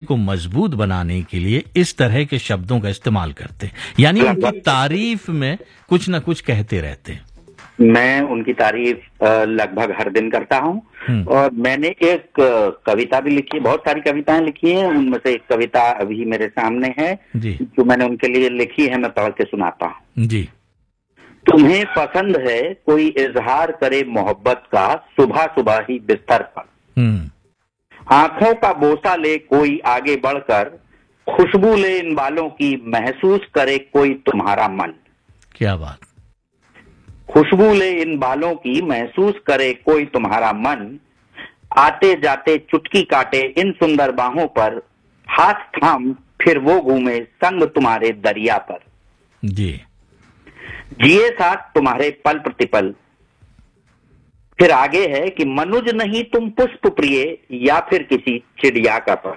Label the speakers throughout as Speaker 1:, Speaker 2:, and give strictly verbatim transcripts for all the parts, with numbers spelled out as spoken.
Speaker 1: को मजबूत बनाने के लिए इस तरह के शब्दों का इस्तेमाल करते हैं, यानी उनकी तारीफ में कुछ न कुछ कहते रहते हैं।
Speaker 2: मैं उनकी तारीफ लगभग हर दिन करता हूँ और मैंने एक कविता भी लिखी है, बहुत सारी कविताएं लिखी हैं, उनमें से एक कविता अभी मेरे सामने है जी। जो मैंने उनके लिए लिखी है, मैं पढ़ के सुनाता हूँ जी। तुम्हें पसंद है कोई इजहार करे मोहब्बत का सुबह सुबह ही बिस्तर पर, आंखों का बोसा ले कोई आगे बढ़कर, खुशबू ले इन बालों की महसूस करे कोई तुम्हारा मन।
Speaker 1: क्या बात।
Speaker 2: खुशबू ले इन बालों की महसूस करे कोई तुम्हारा मन, आते जाते चुटकी काटे इन सुंदर बाहों पर, हाथ थाम फिर वो घूमे संग तुम्हारे दरिया पर
Speaker 1: जी।
Speaker 2: जिए साथ तुम्हारे पल प्रतिपल। फिर आगे है कि मनुज नहीं तुम पुष्प प्रिय या फिर किसी चिड़िया का पर,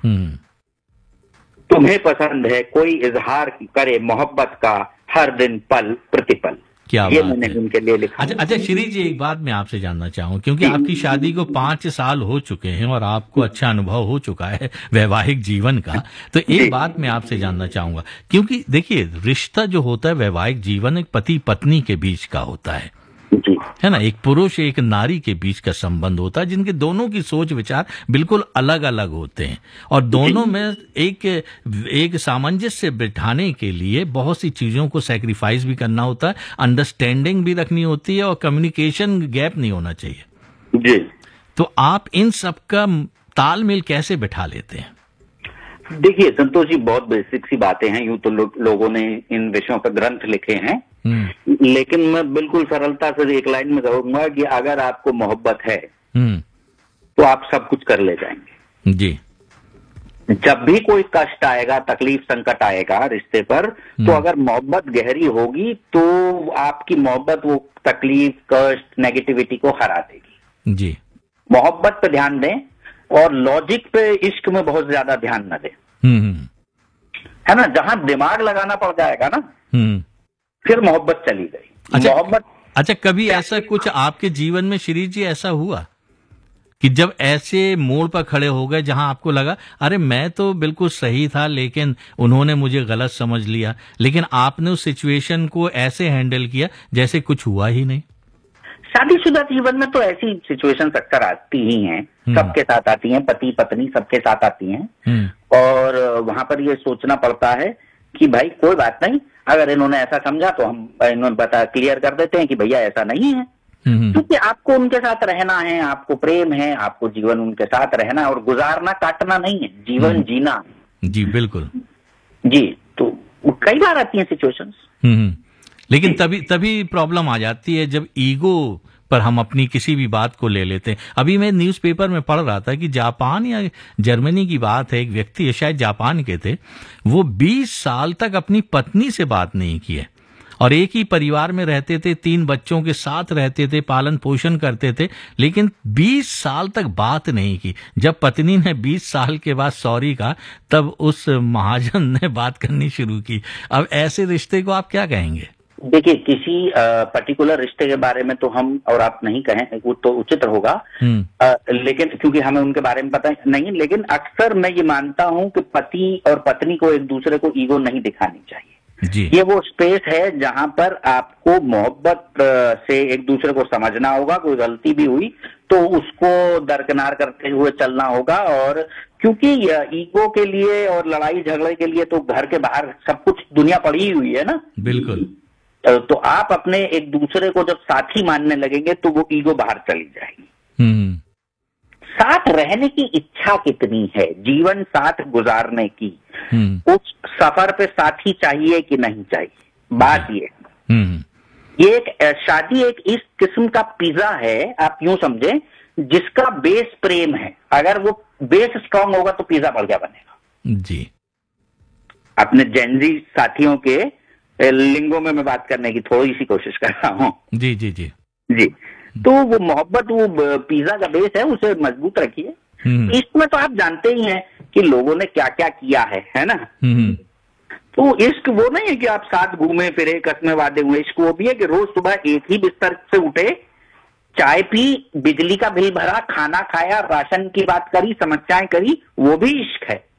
Speaker 2: तुम्हें पसंद है कोई इजहार करे मोहब्बत का हर दिन पल प्रतिपल।
Speaker 1: क्या
Speaker 2: ये
Speaker 1: बात
Speaker 2: मैंने
Speaker 1: है।
Speaker 2: उनके लिए लिखा।
Speaker 1: अच्छा अच्छा श्री जी, एक बात मैं आपसे जानना चाहूँ, क्योंकि आपकी शादी को पांच साल हो चुके हैं और आपको अच्छा अनुभव हो चुका है वैवाहिक जीवन का, तो एक बात मैं आपसे जानना चाहूंगा, क्योंकि देखिए रिश्ता जो होता है वैवाहिक जीवन एक पति पत्नी के बीच का होता है, है ना, एक पुरुष एक नारी के बीच का संबंध होता है, जिनके दोनों की सोच विचार बिल्कुल अलग अलग होते हैं और दोनों में एक एक सामंजस्य बिठाने के लिए बहुत सी चीजों को सैक्रिफाइस भी करना होता है, अंडरस्टैंडिंग भी रखनी होती है और कम्युनिकेशन गैप नहीं होना चाहिए
Speaker 2: जी।
Speaker 1: तो आप इन सब का तालमेल कैसे बिठा लेते हैं?
Speaker 2: देखिए संतोष जी, बहुत बेसिक सी बातें हैं, यूं तो लो, लोगों ने इन विषयों पर ग्रंथ लिखे हैं, लेकिन मैं बिल्कुल सरलता से एक लाइन में कहूंगा कि अगर आपको मोहब्बत है तो आप सब कुछ कर ले जाएंगे जी। जब भी कोई कष्ट आएगा, तकलीफ संकट आएगा रिश्ते पर, तो अगर मोहब्बत गहरी होगी तो आपकी मोहब्बत वो तकलीफ कष्ट नेगेटिविटी को हरा देगी जी। मोहब्बत पे ध्यान दें और लॉजिक पे इश्क में बहुत ज्यादा ध्यान न दें, है ना। जहां दिमाग लगाना पड़ जाएगा ना फिर मोहब्बत चली गई।
Speaker 1: अच्छा,
Speaker 2: मोहब्बत
Speaker 1: अच्छा कभी ऐसा कुछ आपके जीवन में श्री जी ऐसा हुआ कि जब ऐसे मोड़ पर खड़े हो गए जहां आपको लगा अरे मैं तो बिल्कुल सही था लेकिन उन्होंने मुझे गलत समझ लिया, लेकिन आपने उस सिचुएशन को ऐसे हैंडल किया जैसे कुछ हुआ ही नहीं?
Speaker 2: शादीशुदा जीवन में तो ऐसी सिचुएशन अक्सर आती ही हैं, सबके साथ आती हैं, पति पत्नी सबके साथ आती हैं और वहां पर ये सोचना पड़ता है कि भाई कोई बात नहीं, अगर इन्होंने ऐसा समझा तो हम इन्होंने बता क्लियर कर देते हैं कि भैया ऐसा नहीं है, क्योंकि आपको उनके साथ रहना है, आपको प्रेम है, आपको जीवन उनके साथ रहना और गुजारना काटना नहीं है, जीवन जीना
Speaker 1: जी। बिल्कुल जी।
Speaker 2: तो कई बार आती हैं सिचुएशंस,
Speaker 1: लेकिन तभी तभी प्रॉब्लम आ जाती है जब ईगो पर हम अपनी किसी भी बात को ले लेते हैं। अभी मैं न्यूज़पेपर में पढ़ रहा था कि जापान या जर्मनी की बात है, एक व्यक्ति है शायद जापान के थे, वो बीस साल तक अपनी पत्नी से बात नहीं किए और एक ही परिवार में रहते थे, तीन बच्चों के साथ रहते थे, पालन पोषण करते थे, लेकिन बीस साल तक बात नहीं की। जब पत्नी ने बीस साल के बाद सॉरी कहा तब उस महाजन ने बात करनी शुरू की। अब ऐसे रिश्ते को आप क्या कहेंगे?
Speaker 2: देखिए किसी पर्टिकुलर रिश्ते के बारे में तो हम और आप नहीं कहें वो तो उचित होगा, आ, लेकिन क्योंकि हमें उनके बारे में पता नहीं, लेकिन अक्सर मैं ये मानता हूं कि पति और पत्नी को एक दूसरे को ईगो नहीं दिखानी चाहिए जी। ये वो स्पेस है जहां पर आपको मोहब्बत से एक दूसरे को समझना होगा, कोई गलती भी हुई तो उसको दरकिनार करते हुए चलना होगा, और क्योंकि ईगो के लिए और लड़ाई झगड़े के लिए तो घर के बाहर सब कुछ दुनिया पड़ी हुई है ना।
Speaker 1: बिल्कुल।
Speaker 2: तो आप अपने एक दूसरे को जब साथी मानने लगेंगे तो वो ईगो बाहर चली जाएगी। साथ रहने की इच्छा कितनी है, जीवन साथ गुजारने की, उस सफर पे साथी चाहिए कि नहीं चाहिए, बात ये ये एक शादी एक इस किस्म का पिज्जा है, आप यूं समझें, जिसका बेस प्रेम है। अगर वो बेस स्ट्रांग होगा तो पिज्जा बढ़िया बनेगा जी। अपने जेनजी साथियों के लिंगों में मैं बात करने की थोड़ी सी कोशिश कर रहा हूँ
Speaker 1: जी जी जी
Speaker 2: जी। तो वो मोहब्बत वो पिज्जा का बेस है, उसे मजबूत रखिए। इसमें तो आप जानते ही हैं कि लोगों ने क्या क्या किया है है ना। तो इश्क वो नहीं है कि आप साथ घूमे फिरे कस्में वादे हुए, इश्क वो भी है कि रोज सुबह एक ही बिस्तर से उठे, चाय पी, बिजली का बिल भरा, खाना खाया, राशन की बात करी, समस्याएं करी, वो भी इश्क है।